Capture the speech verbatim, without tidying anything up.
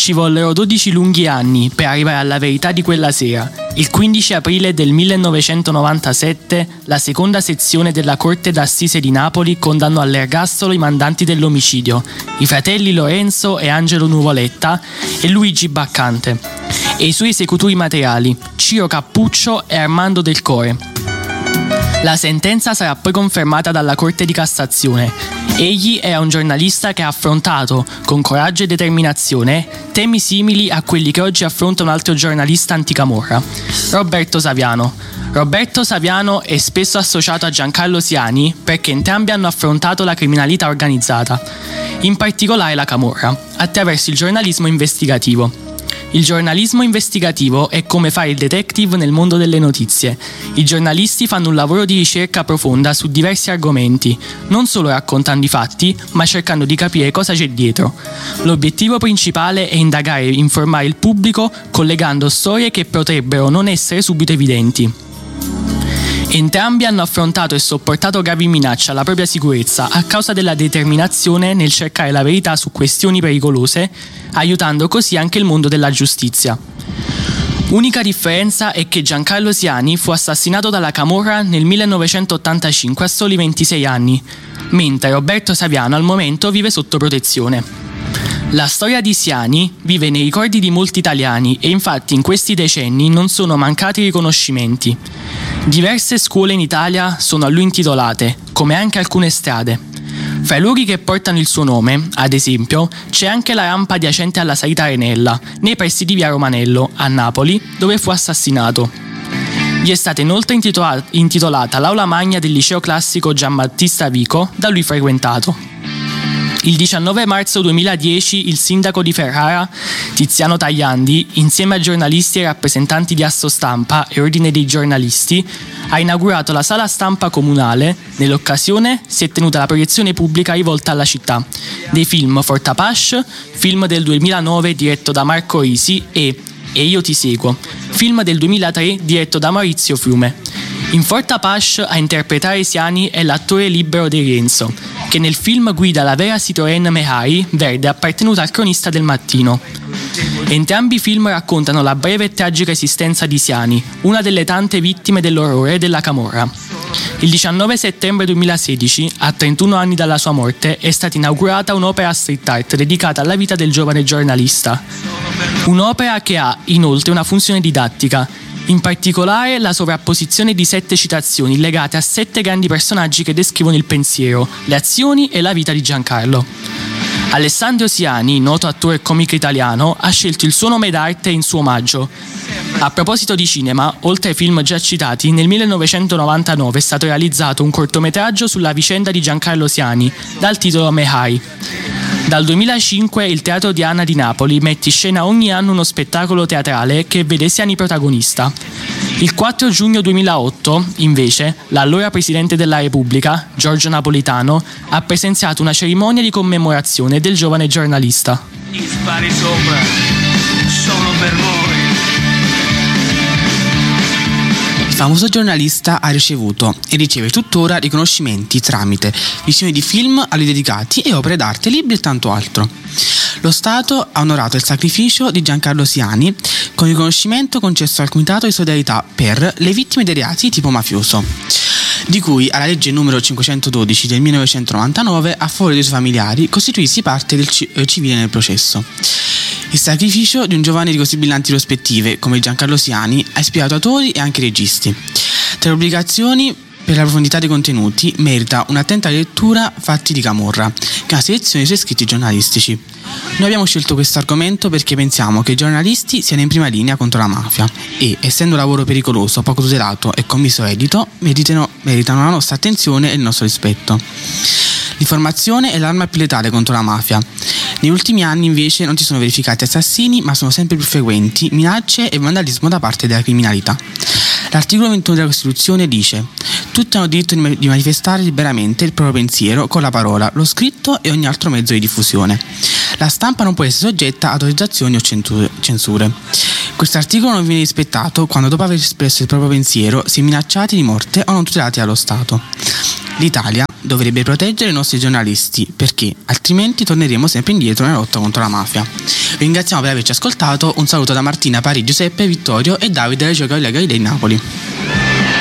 Ci vollero dodici lunghi anni per arrivare alla verità di quella sera. Il quindici aprile del millenovecentonovantasette la seconda sezione della Corte d'Assise di Napoli condannò all'ergastolo i mandanti dell'omicidio, i fratelli Lorenzo e Angelo Nuvoletta e Luigi Baccante, e i suoi esecutori materiali, Ciro Cappuccio e Armando Del Core. La sentenza sarà poi confermata dalla Corte di Cassazione. Egli era un giornalista che ha affrontato, con coraggio e determinazione, temi simili a quelli che oggi affronta un altro giornalista anticamorra, Roberto Saviano. Roberto Saviano è spesso associato a Giancarlo Siani perché entrambi hanno affrontato la criminalità organizzata, in particolare la camorra, attraverso il giornalismo investigativo. Il giornalismo investigativo è come fare il detective nel mondo delle notizie. I giornalisti fanno un lavoro di ricerca profonda su diversi argomenti, non solo raccontando i fatti, ma cercando di capire cosa c'è dietro. L'obiettivo principale è indagare e informare il pubblico collegando storie che potrebbero non essere subito evidenti. Entrambi hanno affrontato e sopportato gravi minacce alla propria sicurezza a causa della determinazione nel cercare la verità su questioni pericolose, aiutando così anche il mondo della giustizia. Unica differenza è che Giancarlo Siani fu assassinato dalla camorra nel millenovecentottantacinque a soli ventisei anni, mentre Roberto Saviano al momento vive sotto protezione. La storia di Siani vive nei ricordi di molti italiani e infatti in questi decenni non sono mancati riconoscimenti. Diverse scuole in Italia sono a lui intitolate, come anche alcune strade. Fra i luoghi che portano il suo nome, ad esempio, c'è anche la rampa adiacente alla Salita Arenella, nei pressi di Via Romanello, a Napoli, dove fu assassinato. Gli è stata inoltre intitola- intitolata l'aula magna del liceo classico Giambattista Vico, da lui frequentato. Il diciannove marzo duemiladieci il sindaco di Ferrara, Tiziano Tajandi, insieme a giornalisti e rappresentanti di Assostampa e Ordine dei giornalisti, ha inaugurato la sala stampa comunale. Nell'occasione si è tenuta la proiezione pubblica rivolta alla città dei film Fortapash, film del duemilanove diretto da Marco Risi, e E io ti seguo, film del duemilatré diretto da Maurizio Fiume. In Fortapash a interpretare Siani è l'attore Libero De Rienzo, che nel film guida la vera Citroën Mehari verde appartenuta al cronista del Mattino. Entrambi i film raccontano la breve e tragica esistenza di Siani, una delle tante vittime dell'orrore della camorra. Il diciannove settembre duemilasedici, a trentuno anni dalla sua morte, è stata inaugurata un'opera street art dedicata alla vita del giovane giornalista. Un'opera che ha, inoltre, una funzione didattica, in particolare la sovrapposizione di sette citazioni legate a sette grandi personaggi che descrivono il pensiero, le azioni e la vita di Giancarlo. Alessandro Siani, noto attore e comico italiano, ha scelto il suo nome d'arte in suo omaggio. A proposito di cinema, oltre ai film già citati, nel millenovecentonovantanove è stato realizzato un cortometraggio sulla vicenda di Giancarlo Siani, dal titolo Mehari. Dal duemilacinque il Teatro Diana di Napoli mette in scena ogni anno uno spettacolo teatrale che vede Siani protagonista. Il quattro giugno duemilaotto, invece, l'allora Presidente della Repubblica, Giorgio Napolitano, ha presenziato una cerimonia di commemorazione del giovane giornalista. Gli spari sopra sono per voi. Il famoso giornalista ha ricevuto e riceve tuttora riconoscimenti tramite visioni di film a lui dedicati e opere d'arte, libri e tanto altro. Lo Stato ha onorato il sacrificio di Giancarlo Siani con il riconoscimento concesso al Comitato di Solidarietà per le vittime dei reati di tipo mafioso, di cui alla legge numero cinquecentododici del millenovecentonovantanove a favore dei suoi familiari costituissi parte del civile nel processo. Il sacrificio di un giovane di così brillanti prospettive come Giancarlo Siani ha ispirato autori e anche registi. Tra le pubblicazioni, per la profondità dei contenuti, merita un'attenta lettura Fatti di Camorra, che è una selezione dei suoi scritti giornalistici. Noi abbiamo scelto questo argomento perché pensiamo che i giornalisti siano in prima linea contro la mafia e, essendo un lavoro pericoloso, poco tutelato e commiso edito, meritano, meritano la nostra attenzione e il nostro rispetto. L'informazione è l'arma più letale contro la mafia. Negli ultimi anni invece non si sono verificati assassini, ma sono sempre più frequenti minacce e vandalismo da parte della criminalità. L'articolo ventuno della Costituzione dice: tutti hanno diritto di manifestare liberamente il proprio pensiero con la parola, lo scritto e ogni altro mezzo di diffusione. La stampa non può essere soggetta a autorizzazioni o censure. Questo articolo non viene rispettato quando, dopo aver espresso il proprio pensiero, si è minacciati di morte o non tutelati dallo Stato. L'Italia dovrebbe proteggere i nostri giornalisti, perché altrimenti torneremo sempre indietro nella lotta contro la mafia. Vi ringraziamo per averci ascoltato. Un saluto da Martina, Pari, Giuseppe, Vittorio e Davide della Gioia Galilei di Napoli.